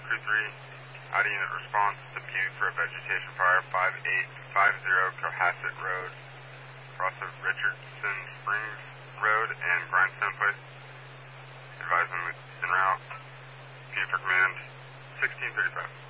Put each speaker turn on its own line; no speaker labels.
Out of unit response to Butte for a vegetation fire, 5850 Cohasset Road, across of Richardson Springs Road and Grindstone Place. Advising en route. Butte for command, 1635.